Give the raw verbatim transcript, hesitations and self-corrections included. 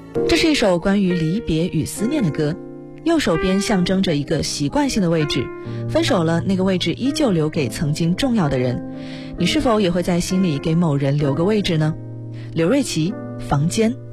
这是一首关于离别与思念的歌，右手边象征着一个习惯性的位置，分手了，那个位置依旧留给曾经重要的人。你是否也会在心里给某人留个位置呢？刘瑞琦，房间。